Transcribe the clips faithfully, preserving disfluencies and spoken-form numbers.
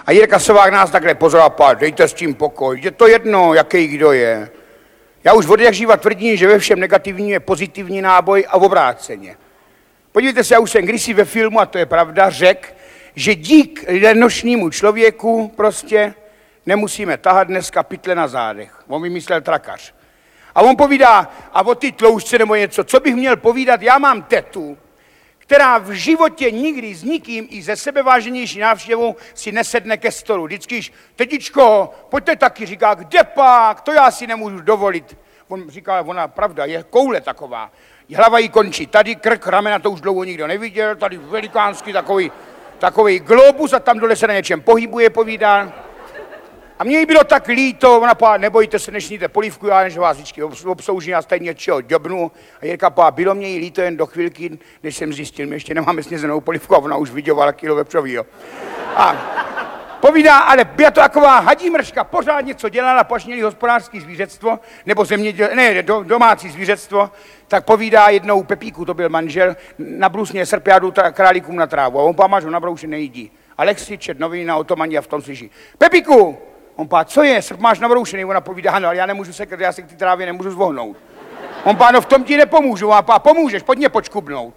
A Jirka Sovák nás takhle pozorapal, dejte s tím pokoj, je to jedno, jaký kdo je. Já už od jak živa tvrdím, že ve všem negativním je pozitivní náboj a obráceně. Podívejte se, já už jsem kdysi ve filmu, a to je pravda, řekl, že dík lenošnímu člověku prostě nemusíme tahat dneska pytle na zádech. On vymyslel trakař. A on povídá, a o ty tloušťce nebo něco, co bych měl povídat, já mám tetu, která v životě nikdy s nikým i ze sebeváženější návštěvou si nesedne ke stolu. Vždycky, tetičko, pojďte taky, říká, kde pak, to já si nemůžu dovolit. On říká, ona pravda, je koule taková. Hlava jí končí tady, krk, ramena, to už dlouho nikdo neviděl, tady velikánský takový, takový globus a tam dole se na něčem pohybuje, povídá. A mně jí bylo tak líto, ona pá, nebojte se, nešníte polívku, já než vás vždycky obsloužím, já stejně něčeho děbnu. A Jirka pá, bylo mě jí líto jen do chvilky, než jsem zjistil, my ještě nemáme snězenou polívku a ona už vydělala kilo vepřovýho. A povídá, ale byla to taková hadí mrška, pořád něco dělala, pač měli hospodářský zvířectvo, nebo zeměděl, ne, do, domácí zvířectvo, tak povídá jednou Pepíku, to byl manžel, nabrusně srp, já jdu králíkům na trávu a on pá, máš ho nabroušen, nejídí. Alexi čet noviny na otomaní a v tom slyší, Pepíku! On pá, co je, srp máš nabroušený, ona povídá, ano, ale já nemůžu sekat, já se k té trávě nemůžu zvohnout. On pá, no v tom ti nepomůžu, a pá, pomůžeš, pojď mě počkubnout.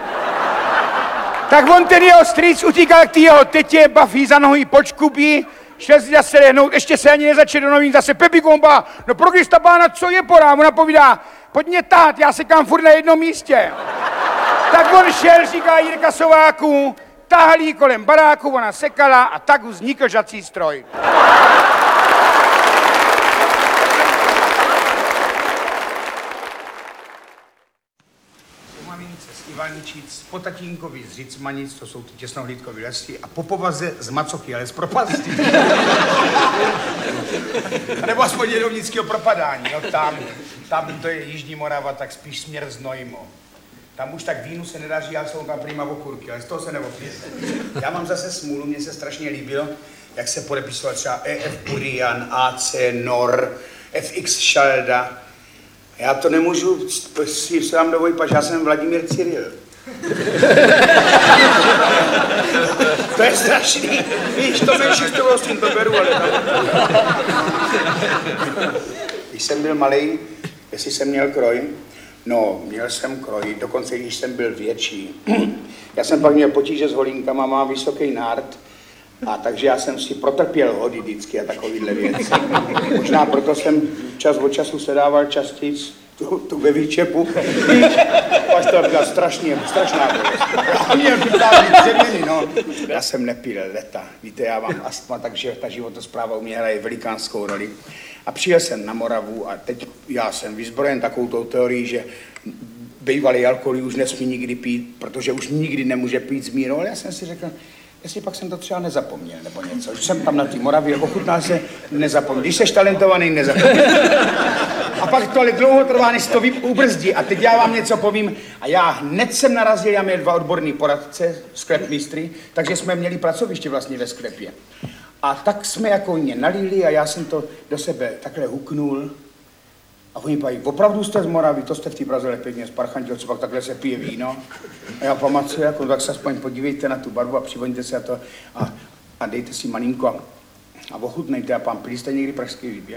Tak on ten jeho strýc utíkal k té jeho tetě, baví za nohy, počkubí, šel si zase lehnout, ještě se ani nezačal do novin, zase Pepíku, on pá, no pro Krista pána, co je porá, ona povídá, pojď mě tát, já se kam furt na jednom místě. Tak on šel, říká Jirka Sováku, tahali kolem baráku, ona sekala a tak vznikl žací stroj. Po mamince z Ivaničic, po tatínkovi z Řicmanic, to jsou ty těsnohlídkový lesy, a po povaze z Macochy, ale z propasti. Nebo aspoň jedovnického propadání, no tam, tam to je Jižní Morava, tak spíš směr Znojmo. Tam už tak vínu se nedaří, já jsem tam prýma okurky, ale z toho se neopěte. Já mám zase smůlu, mně se strašně líbilo, jak se podepisoval třeba E F Burian, A C Nor, F X Šalda. Já to nemůžu si se vám dovolit, protože já jsem Vladimír Cyril. To je strašný. Víš, to menší s toho s tím to beru, ale tam... Když jsem byl malej, jestli jsem měl kroj, no, měl jsem kroj, dokonce když jsem byl větší. Já jsem pak měl potíže s holínkama, mám vysoký nárt, a takže já jsem si protrpěl hody vždycky a takovýhle věci. Možná proto jsem čas od času sedával častěji tu, tu ve výčepu. Až to byla strašně, strašná bolest. A měl vytáhli dřevěny, no. Já jsem nepil leta. Víte, já mám astma, takže ta životospráva u mě hraje velikánskou roli. A přijel jsem na Moravu a teď já jsem vyzbrojen takovou tou teorií, že bývalý alkohol už nesmí nikdy pít, protože už nikdy nemůže pít s mírou, ale já jsem si řekl, jestli pak jsem to třeba nezapomněl, nebo něco. Už jsem tam na té Moravě, ochutnal se, nezapomněl. Když jsi talentovaný, nezapomněl. A pak to ale dlouho trvá, než to ubrzdí. A teď já vám něco povím. A já hned jsem narazil, já měl dva odborní poradce, sklepmistry, takže jsme měli pracoviště vlastně ve sklepě. A tak jsme jako mě nalili a já jsem to do sebe takhle huknul. A oni pají, opravdu jste z Moravy, to jste v té Praze pěkně z Parchantil, co pak takhle se pije víno. A já pamatuju, jako, tak se aspoň podívejte na tu barvu a přivoňte se a to a, a dejte si malinko a, a ochutnejte a pán, pili jste někdy pražský výběr.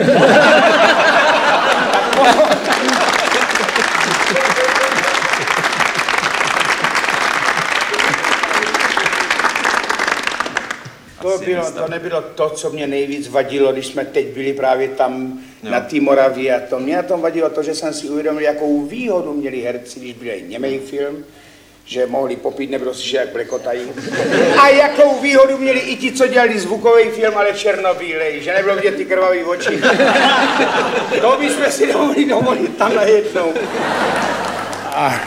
To, bylo, to nebylo to, co mě nejvíc vadilo, když jsme teď byli právě tam no. na té Moravě a to. Mě na tom vadilo to, že jsem si uvědomil, jakou výhodu měli herci, když byli němej film, že mohli popít, nebylo si, že jak blekotají. A jakou výhodu měli i ti, co dělali zvukový film, ale černobílej, že nebylo vidět ty krvavý oči. To bychom si nemohli dovolit tam najednou. A...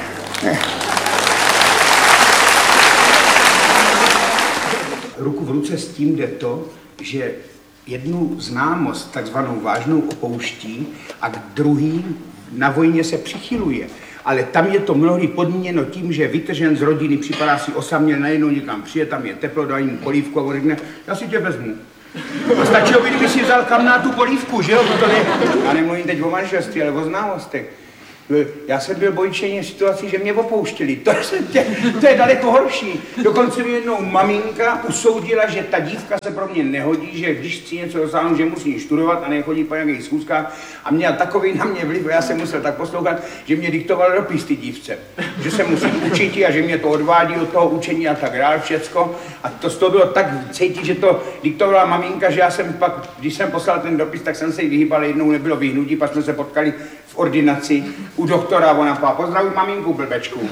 Ruku v ruce s tím jde to, že jednu známost takzvanou vážnou opouští a k druhý na vojně se přichyluje. Ale tam je to mnohdy podmíněno tím, že je vytržen z rodiny, připadá si osaměl, najednou někam přijde, tam je teplo, dají mu polívku a on řekne, já si tě vezmu. A stačilo by, kdyby si vzal kam na tu polívku, že jo? To ne, já nemluvím teď o manželství, ale o známostech. Já jsem byl bojčeně v situaci, že mě opouštěli. To, tě, to je daleko horší. Dokonce mi jednou maminka usoudila, že ta dívka se pro mě nehodí, že když chci něco dosáhnout, že musí studovat a nechodí po nějakých schůzkách. A měl takový na mě vliv, já jsem musel tak poslouchat, že mě diktoval dopis ty dívce. Že se musím učit a že mě to odvádí od toho učení a tak dále všecko. A to z toho bylo tak cítit, že to diktovala maminka, že já jsem pak, když jsem poslal ten dopis, tak jsem se jí vyhýbal, jednou nebylo vyhnutí, pak jsme se potkali v ordinaci u doktora, ona pá, pozdravuj maminku, blbečku.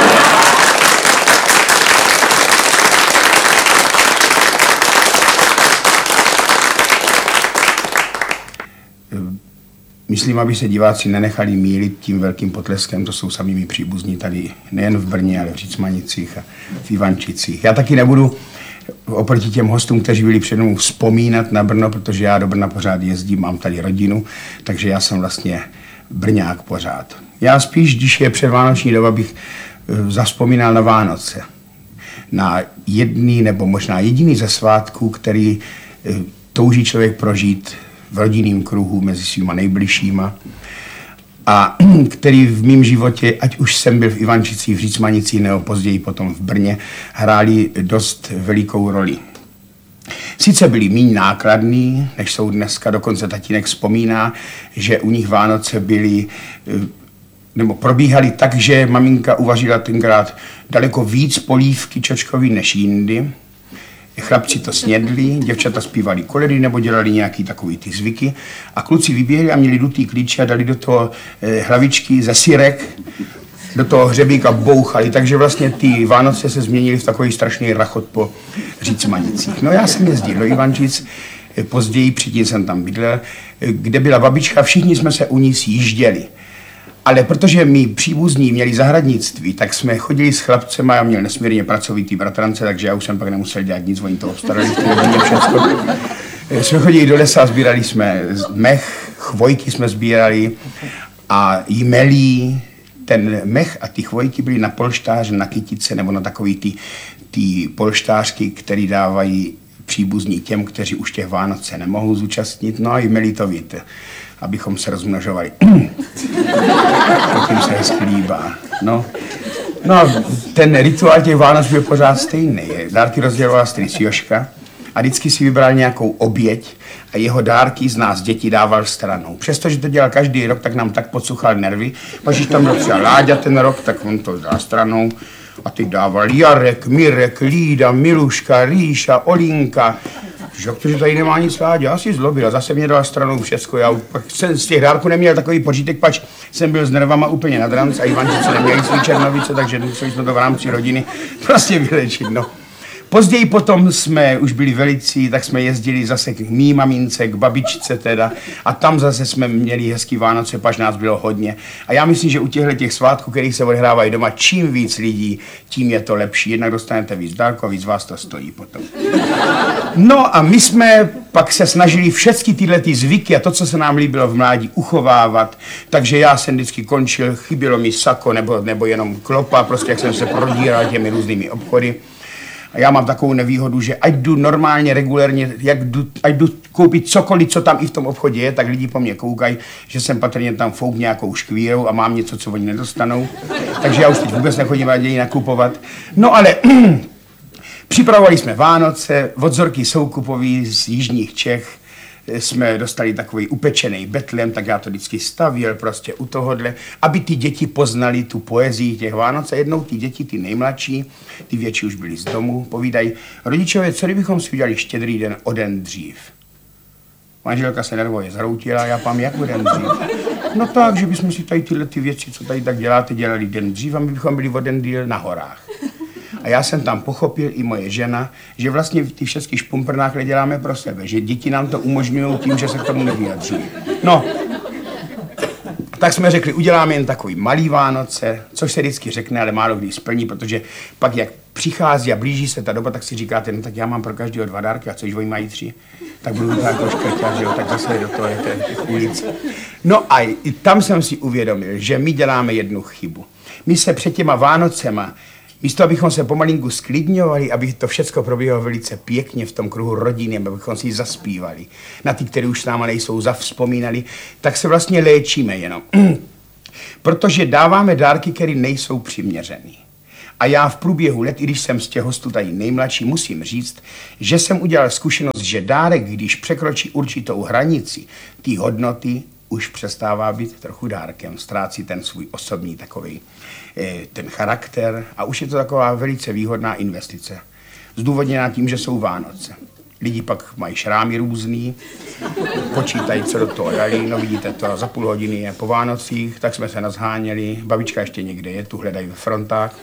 Myslím, aby se diváci nenechali mýlit tím velkým potleskem, to jsou samými příbuzní tady, nejen v Brně, ale v Řícmanicích a v Ivančicích. Já taky nebudu oproti těm hostům, kteří byli přede mnou, vzpomínat na Brno, protože já do Brna pořád jezdím, mám tady rodinu, takže já jsem vlastně Brňák pořád. Já spíš, když je předvánoční doba, bych zavzpomínal na Vánoce. Na jedný nebo možná jediný ze svátků, který touží člověk prožít v rodinném kruhu mezi svýma nejbližšíma a který v mém životě, ať už jsem byl v Ivančicích, v Řícmanicích nebo později potom v Brně, hráli dost velikou roli. Sice byli méně nákladný, než jsou dneska, dokonce tatínek vzpomíná, že u nich Vánoce byly, nebo probíhaly tak, že maminka uvařila tenkrát daleko víc polívky čočkový než jindy. Chlapci to snědli, děvčata zpívali koledy nebo dělali nějaký takový ty zvyky a kluci vyběhli a měli dutý klíče a dali do toho hlavičky ze syrek, do toho hřebíka bouchali, takže vlastně ty Vánoce se změnily v takový strašný rachot po Řícmanicích. No já jsem jezdil do Ivančic, později předtím jsem tam bydlel, kde byla babička, všichni jsme se u ní sjížděli. Ale protože my příbuzní měli zahradnictví, tak jsme chodili s chlapcema, já měl nesmírně pracovitý bratrance, takže já už jsem pak nemusel dělat nic, oni to obstarali v té rodině všecko. Jsme chodili do lesa, sbírali jsme mech, chvojky jsme sbírali a jmelí. Ten mech a ty chvojky byly na polštáře, na kytice nebo na takový ty, ty polštářky, které dávají příbuzní těm, kteří už těch Vánoce nemohou zúčastnit. No a jmelí to víte, abychom se rozmnožovali. Tím se hezky líbá. No. No a ten rituál těch Vánoc byl pořád stejný. Dárky rozdělovala strýc Joška a vždycky si vybral nějakou oběť a jeho dárky z nás dětí dával stranou. Přestože to dělal každý rok, tak nám tak podsuchal nervy. Pak když tam byl třeba Láďa ten rok, tak on to dal stranou. A ty dával Jarek, Mirek, Lída, Miluška, Ríša, Olinka. Protože tady nemá nic Láďa, já si zlobil a zase mě dala stranou všecko. Já jsem z těch dárků neměl takový pořítek, pač jsem byl s nervama úplně nad ranc a Ivančice neměli svý Černovice, takže museli jsme to v rámci rodiny prostě vylečit. No. Později potom jsme už byli velicí, tak jsme jezdili zase k mý mamince, k babičce teda a tam zase jsme měli hezký Vánoce, pač nás bylo hodně. A já myslím, že u těchto těch svátků, kterých se odehrávají doma, čím víc lidí, tím je to lepší. Jednak dostanete víc dárku a víc vás to stojí potom. No a my jsme pak se snažili všechny tyhle ty zvyky a to, co se nám líbilo v mládí, uchovávat. Takže já jsem vždycky končil, chybělo mi sako nebo, nebo jenom klopa, prostě jak jsem se prodíral těmi různými obchody. A já mám takovou nevýhodu, že ať jdu normálně, regulérně, jak jdu, ať jdu koupit cokoliv, co tam i v tom obchodě je, tak lidi po mně koukají, že jsem patrně tam fouk nějakou škvírou a mám něco, co oni nedostanou. Takže já už teď vůbec nechodím raději nakupovat. No ale připravovali jsme Vánoce, od Zorky Soukupový z jižních Čech jsme dostali takový upečený betlem, tak já to vždycky stavěl prostě u tohohle, aby ty děti poznali tu poezii těch Vánoc. A jednou ty děti, ty nejmladší, ty větší už byli z domu, povídají, rodičové, co kdybychom si udělali Štědrý den o den dřív? Manželka se nervově zhroutila, já pám, jak o den dřív? No tak, že bychom si tady tyhle ty věci, co tady tak děláte, dělali den dřív a my bychom byli o den díl na horách. A já jsem tam pochopil, i moje žena, že vlastně ty všechny špumprnáky děláme pro sebe, že děti nám to umožňují tím, že se k tomu nevyjadřují. No, tak jsme řekli, uděláme jen takový malý Vánoce, což se vždycky řekne, ale málo kdy splní, protože pak jak přichází a blíží se ta doba, tak si říkáte, no tak já mám pro každého dva dárky, a co když oni mají tři, tak budu to jako škrťat, že jo, tak zase do toho je těch ulic. No a i tam jsem si uvědomil, že my děláme jednu chybu. My se před těma Vánocema místo, abychom se pomalinku sklidňovali, aby to všecko probíhalo velice pěkně v tom kruhu rodiny, abychom si zaspívali, na ty, které už s náma nejsou, zavzpomínali, tak se vlastně léčíme jenom. Protože dáváme dárky, které nejsou přiměřený. A já v průběhu let, i když jsem z těch hostů tady nejmladší, musím říct, že jsem udělal zkušenost, že dárek, když překročí určitou hranici té hodnoty, už přestává být trochu dárkem, ztrácí ten svůj osobní takový ten charakter a už je to taková velice výhodná investice. Zdůvodněná tím, že jsou Vánoce. Lidi pak mají šrámy různý, počítají, co do toho dali, no vidíte to, za půl hodiny je po Vánocích, tak jsme se nazháněli, babička ještě někde je, tu hledají ve frontách.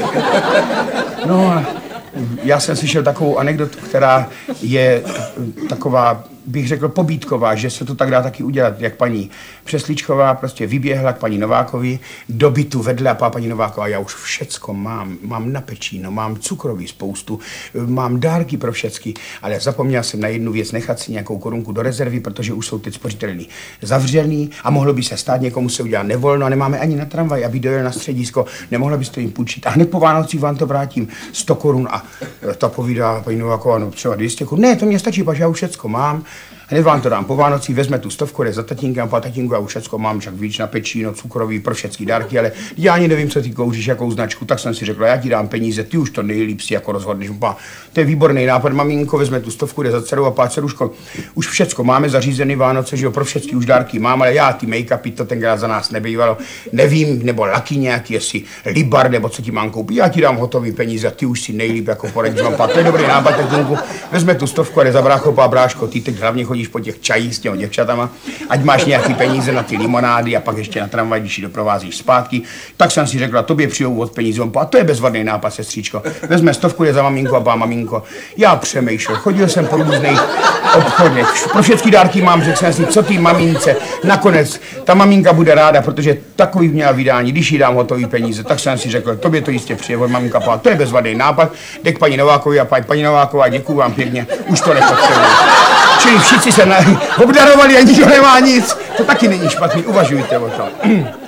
No a já jsem slyšel takovou anekdotu, která je taková, bych řekl, pobídková, že se to tak dá taky udělat, jak paní Přesličková prostě vyběhla k paní Novákovi do bytu vedle a paní Nováková, já už všecko mám, mám na pečíno, mám cukroví spoustu, mám dárky pro všecky, ale zapomněl jsem na jednu věc, nechat si nějakou korunku do rezervy, protože už jsou teď spořitelny zavřený a mohlo by se stát, někomu se udělat nevolno a nemáme ani na tramvaj, aby dojel na středisko, nemohla byste jim půjčit a hned po Vánocích vám to vrátím sto korun a ta povídá paní Nováková, no třeba dvě stě korun, ne, to mě stačí, pač já už všecko mám. Hned vám to dám po Vánocích, vezme tu stovku, jde za tatínkem, po tatínku, já už všecko mám, však víc na pečíno, cukroví, pro všechny dárky, ale já ani nevím, co ty kouříš, jakou značku, tak jsem si řekla, já ti dám peníze, ty už to nejlíp si jako rozhodneš. Pa, to je výborný nápad, maminko, vezme tu stovku, jde za dceru a pá, dceruško, už všecko máme zařízený Vánoce, že jo, pro všechny už dárky mám, ale já ty make-upy, to tenkrát za nás nebývalo, nevím, nebo laky nějaký, jestli Libar, nebo co ti mám koupit, já ti dám hotový peníze, ty už si nejlíp jako poradíš, mám pá, to je dobrý nápad, tatínku, vezme tu stovku a jde za brácho, pá, bráško, ty teď hlavně chodíš po těch čajích s těmi děvčatama, ať máš nějaký peníze na ty limonády a pak ještě na tramvaj, když ji doprovázíš zpátky. Tak jsem si řekla, tobě přijou od peníze, a to je bezvadný nápad, sestříčko. Vezme stovku, je za maminko a pá, maminko. Já přemýšlel, chodil jsem po různých obchodech, pro všechny dárky mám, řekl jsem si, co ty mamince. Nakonec ta maminka bude ráda, protože takový měla vydání, když jí dám hotový peníze, tak jsem si řekl, tobě to jistě přijde od maminka, pá, to je bezvadný nápad. Jde k paní Novákovi a pá, paní Nováková, děkuju vám pěkně, už to nepotřebuji. Čili všichni se na... obdarovali a nikdo nemá nic. To taky není špatný, uvažujte o tom.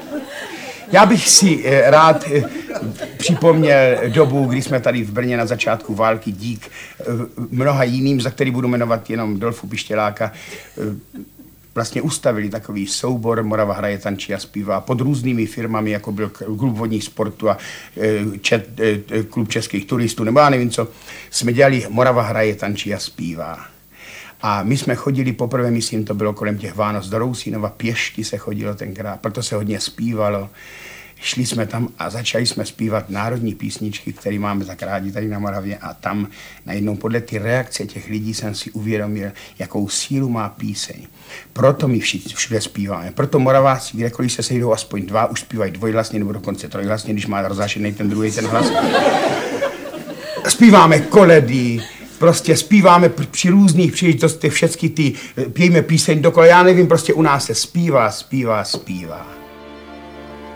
Já bych si rád připomněl dobu, kdy jsme tady v Brně na začátku války dík mnoha jiným, za který budu jmenovat jenom Dolfu Pištěláka, vlastně ustavili takový soubor Morava hraje, tančí a zpívá pod různými firmami, jako byl klub vodních sportů a čet, klub českých turistů, nebo já nevím co, jsme dělali Morava hraje, tančí a zpívá. A my jsme chodili poprvé, myslím, to bylo kolem těch Vánoc do Rousínova, pěšky se chodilo tenkrát, proto se hodně zpívalo. Šli jsme tam a začali jsme zpívat národní písničky, které máme tak rádi tady na Moravě a tam najednou podle ty reakce těch lidí jsem si uvědomil, jakou sílu má píseň. Proto my všichni všude zpíváme. Proto Moraváci, kdekoliv se sejdou aspoň dva, už zpívají dvojhlasně nebo dokonce trojhlasně, když má rozzášený ten druhý ten hlas. Zpíváme koledy, prostě zpíváme při různých příležitostech všechny ty, pijeme píseň dokola, já nevím, prostě u nás se zpívá, zpívá, zpívá.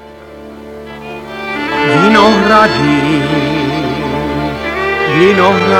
Vinohrady, vinohrady,